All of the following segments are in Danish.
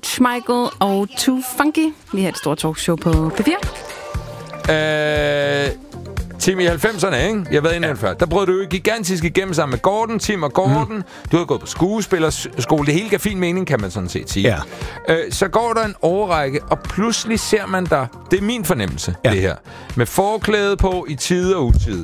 George Michael og Too Funky. Vi har et stort talkshow på P4. Tim, i 90'erne, ikke? Jeg ved inden før. Der brød du jo gigantisk igennem sammen med Gordon, Tim og Gordon. Du havde gået på skuespillerskole. Det hele gav fin mening, kan man sådan set sige. Ja. Så går der en årrække, og pludselig ser man dig. Det er min fornemmelse, det her. Med forklæde på i tide og utide.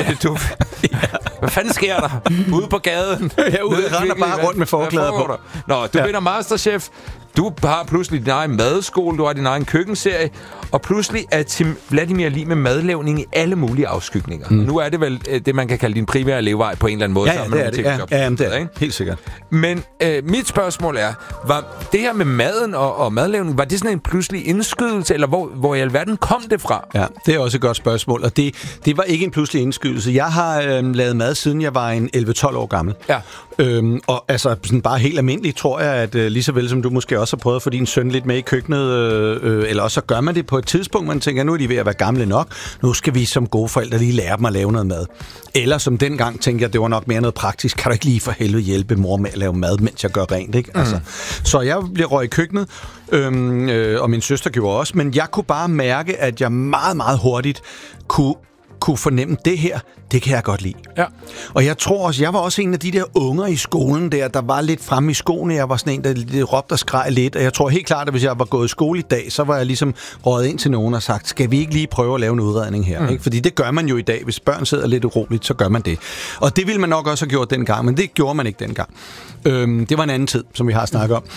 Hvad fanden sker der? Ude på gaden. Jeg render bare rundt med forklæder på. Nå, du vinder Masterchef. Du har pludselig din egen madskole, du har din egen køkkenserie, og pludselig er Tim Vladimir lige med madlavning i alle mulige afskygninger. Nu er det vel det, man kan kalde din primære levevej på en eller anden måde. Ja, det er det. Ja, det er helt sikkert. Men mit spørgsmål er, var det her med maden og madlavning, var det sådan en pludselig indskydelse, eller hvor i alverden kom det fra? Ja, det er også et godt spørgsmål, og det var ikke en pludselig indskydelse. Jeg har lavet mad, siden jeg var en 11-12 år gammel. Ja. Og altså sådan bare helt almindeligt, tror jeg, at lige så vel som du måske også har prøvet at få din søn lidt med i køkkenet, eller også så gør man det på et tidspunkt, man tænker, nu er de ved at være gamle nok, nu skal vi som gode forældre lige lære dem at lave noget mad. Eller som dengang tænkte jeg, det var nok mere noget praktisk, kan du ikke lige for helvede hjælpe mor med at lave mad, mens jeg gør rent, ikke? Altså, så jeg blev røget i køkkenet, og min søster gjorde også, men jeg kunne bare mærke, at jeg meget, meget hurtigt kunne fornemme, det her, det kan jeg godt lide. Ja. Og jeg tror også, jeg var også en af de der unger i skolen der var lidt fremme i skoene. Jeg var sådan en, der råbte og skreg lidt. Og jeg tror helt klart, at hvis jeg var gået i skole i dag, så var jeg ligesom røget ind til nogen og sagt, skal vi ikke lige prøve at lave en udredning her? Ikke? Fordi det gør man jo i dag. Hvis børn sidder lidt uroligt, så gør man det. Og det ville man nok også have gjort dengang, men det gjorde man ikke dengang. Det var en anden tid, som vi har snakket om.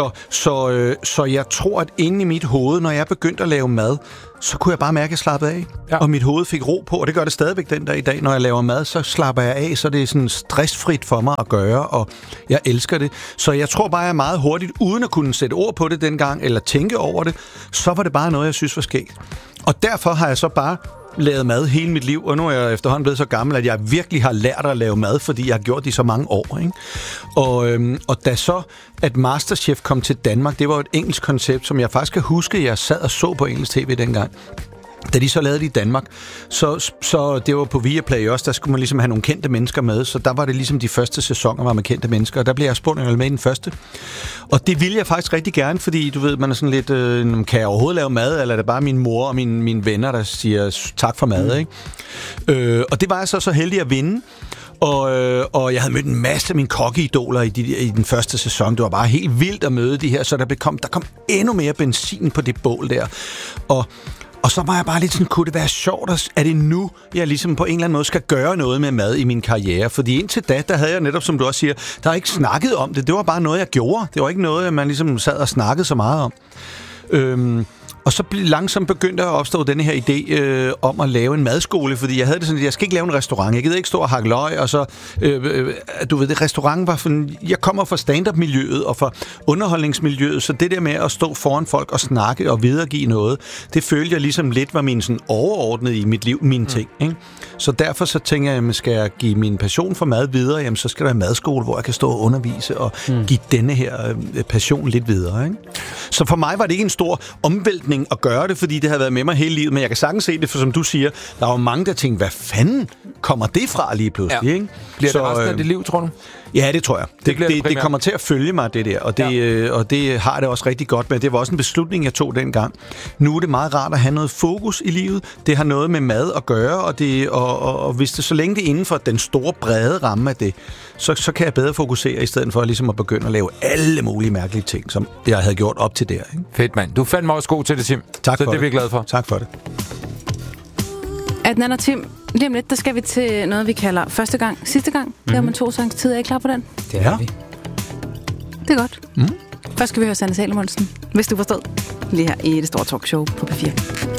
Så jeg tror, at inde i mit hoved, når jeg begyndte at lave mad, så kunne jeg bare mærke, at jeg slappede af. Ja. Og mit hoved fik ro på, og det gør det stadigvæk den dag i dag. Når jeg laver mad, så slapper jeg af, så det er sådan stressfrit for mig at gøre, og jeg elsker det. Så jeg tror bare, jeg er meget hurtigt, uden at kunne sætte ord på det dengang, eller tænke over det, så var det bare noget, jeg synes var skægt. Og derfor har jeg så bare lavet mad hele mit liv, og nu er jeg efterhånden blevet så gammel, at jeg virkelig har lært at lave mad, fordi jeg har gjort det i så mange år. Ikke? Og da så, at Masterchef kom til Danmark, det var et engelsk koncept, som jeg faktisk kan huske, jeg sad og så på engelsk tv dengang. Da de så lavede det i Danmark, så det var på Viaplay også, der skulle man ligesom have nogle kendte mennesker med, så der var det ligesom de første sæsoner var med kendte mennesker, og der blev jeg spurgt, om jeg ville med i den første. Og det ville jeg faktisk rigtig gerne, fordi du ved, man er sådan lidt, kan jeg overhovedet lave mad, eller er det bare min mor og mine venner, der siger tak for mad, ikke? Og det var jeg så heldig at vinde. Og jeg havde mødt en masse af mine kokkeidoler i den første sæson. Det var bare helt vildt at møde de her, så der kom endnu mere benzin på det bål der. Og så var jeg bare lidt sådan, kunne det være sjovt, er det nu, jeg ligesom på en eller anden måde skal gøre noget med mad i min karriere? Fordi indtil da, der havde jeg netop, som du også siger, der har ikke snakket om det. Det var bare noget, jeg gjorde. Det var ikke noget, man ligesom sad og snakkede så meget om. Og så langsomt begyndte at opstå denne her idé om at lave en madskole, fordi jeg havde det sådan, at jeg skal ikke lave en restaurant. Jeg gider ikke stå og hakke løg, og så, du ved, det restaurant var for, jeg kommer fra stand-up-miljøet og fra underholdningsmiljøet, så det der med at stå foran folk og snakke og videregive noget, det følte jeg ligesom lidt var min sådan overordnet i mit liv, mine ting. Ikke? Så derfor så tænker jeg, skal jeg give min passion for mad videre, jamen så skal der være en madskole, hvor jeg kan stå og undervise og give denne her passion lidt videre. Ikke? Så for mig var det ikke en stor omvæltning at gøre det, fordi det havde været med mig hele livet, men jeg kan sagtens se det, for som du siger, der var mange, der tænkte, hvad fanden kommer det fra lige pludselig? Ja. Ikke? Bliver det resten af dit liv, tror du? Ja, det tror jeg. Det kommer til at følge mig, det der, og det har det også rigtig godt med. Det var også en beslutning, jeg tog dengang. Nu er det meget rart at have noget fokus i livet. Det har noget med mad at gøre, og hvis det så længe det er inden for den store, brede ramme af det, så kan jeg bedre fokusere, i stedet for ligesom at begynde at lave alle mulige mærkelige ting, som jeg havde gjort op til der. Ikke? Fedt, mand. Du fandt mig også god til det, Tim. Tak for det. Så det er vi glade for. Tak for det. Adnan og Tim, lige om lidt, der skal vi til noget, vi kalder første gang, sidste gang. Det har man 2 sangs tid. Er I klar på den? Det er vi. Det er godt. Først skal vi høre Sanne Salomonsen, hvis du forstod. Lige her i Det Store Talkshow på P4.